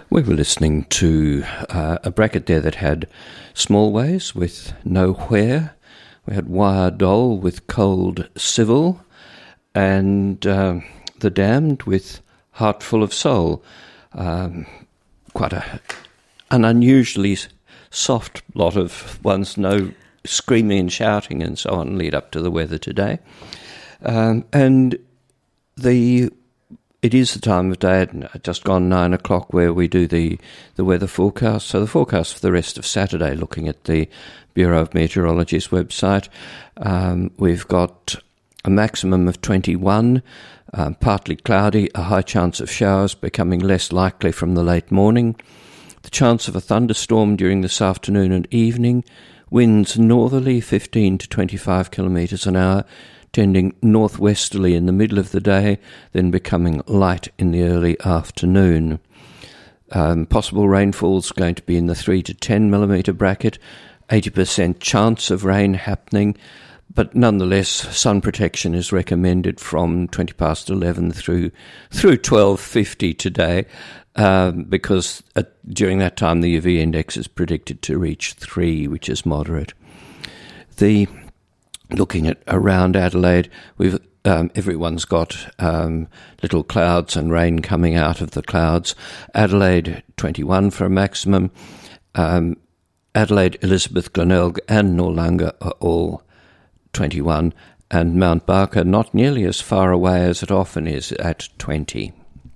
We were listening to a bracket there that had Small Ways with Nowhere. We had Wire Doll with Cold Civil, and The Damned with Heart Full of Soul. Quite an unusually soft lot of ones, no screaming and shouting and so on, lead up to the weather today. It is the time of day at just gone 9 o'clock where we do the weather forecast. So the forecast for the rest of Saturday, looking at the Bureau of Meteorology's website, we've got a maximum of 21, partly cloudy, a high chance of showers becoming less likely from the late morning, the chance of a thunderstorm during this afternoon and evening, winds northerly 15 to 25 kilometres an hour, tending northwesterly in the middle of the day, then becoming light in the early afternoon. Possible rainfall's going to be in the 3 to 10 millimetre bracket, 80% chance of rain happening, but nonetheless sun protection is recommended from 20 past 11 through 12:50 today, because during that time the UV index is predicted to reach 3, which is moderate. Looking at around Adelaide, everyone's got little clouds and rain coming out of the clouds. Adelaide 21 for a maximum. Adelaide, Elizabeth, Glenelg and Noarlunga are all 21, and Mount Barker not nearly as far away as it often is at 20.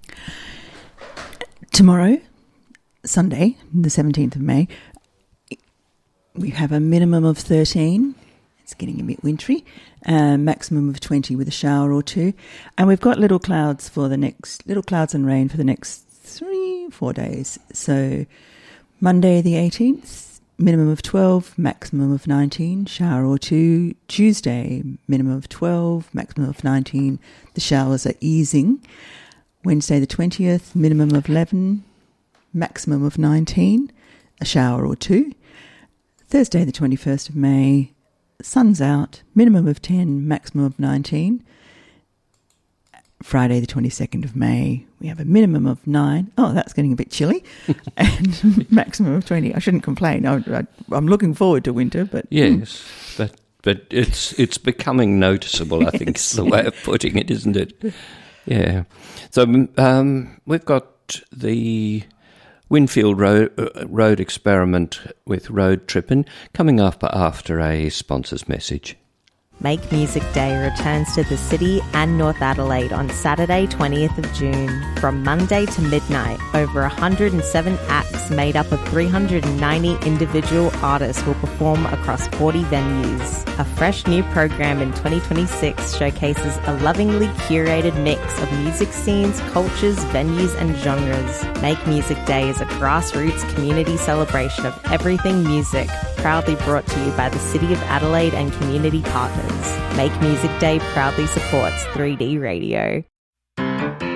Tomorrow, Sunday, the 17th of May, we have a minimum of 13. It's getting a bit wintry. Maximum of 20 with a shower or two. And we've got little clouds and rain for the next 3-4 days. So Monday the 18th, minimum of 12, maximum of 19, shower or two. Tuesday, minimum of 12, maximum of 19. The showers are easing. Wednesday the 20th, minimum of 11, maximum of 19, a shower or two. Thursday the 21st of May, sun's out, minimum of 10, maximum of 19. Friday the 22nd of May, we have a minimum of 9. Oh, that's getting a bit chilly. And maximum of 20. I shouldn't complain. I'm looking forward to winter, but... Yes, but it's becoming noticeable, I think is the way of putting it, isn't it? Yeah. So we've got the Winfield Road experiment with Road Trippin' coming up after a sponsor's message. Make Music Day returns to the city and North Adelaide on Saturday 20th of June. From Monday to midnight, over 107 acts made up of 390 individual artists will perform across 40 venues. A fresh new program in 2026 showcases a lovingly curated mix of music scenes, cultures, venues and genres. Make Music Day is a grassroots community celebration of everything music, proudly brought to you by the City of Adelaide and community partners. Make Music Day proudly supports 3D Radio.